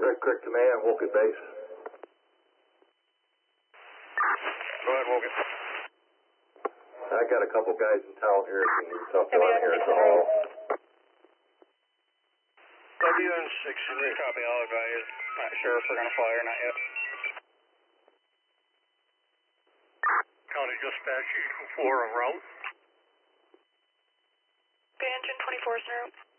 Red Creek Command, Woken Base. Go ahead, Woken. I got a couple guys in town here. Can you talk to them here at the hall? WN6, copy all advised. Not sure if we're going to fly or not yet. County Dispatch, Eagle 4 en route. Engine 24 is en route.